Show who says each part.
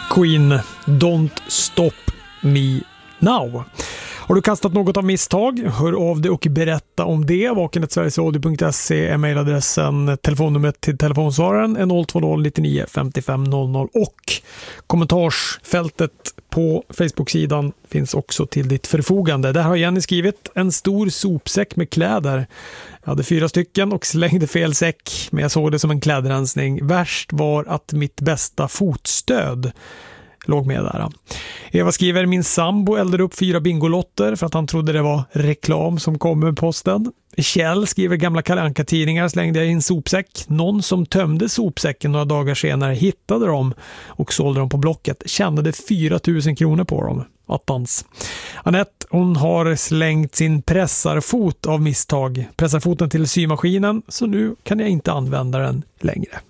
Speaker 1: Queen, Don't Stop Me Now. Har du kastat något av misstag? Hör av dig och berätta om det. vaken@sverigesradio.se är mejladressen. Telefonnumret till telefonsvararen är 020 99 55 00 och kommentarsfältet på Facebook-sidan finns också till ditt förfogande. Där har Jenny skrivit: en stor sopsäck med kläder. Jag hade 4 stycken och slängde fel säck, men jag såg det som en klädrensning. Värst var att mitt bästa fotstöd låg med där. Eva skriver: min sambo eldade upp 4 bingolotter för att han trodde det var reklam som kom med posten. Kjell skriver: gamla Kalle Anka-tidningar slängde jag i en sopsäck. Någon som tömde sopsäcken några dagar senare hittade dem och sålde dem på Blocket. Tjänade 4 000 kronor på dem. Attans. Anette, hon har slängt sin pressarfot av misstag. Pressarfoten till symaskinen, så nu kan jag inte använda den längre.